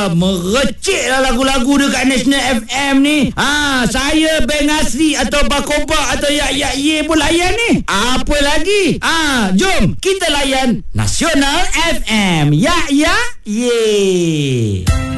Merecik lah lagu-lagu dekat National FM ni. Saya Bang Asri atau Bakoba atau Yak Ye pun layan ni. Apa lagi? Jom kita layan Nasional FM. Yak Ye.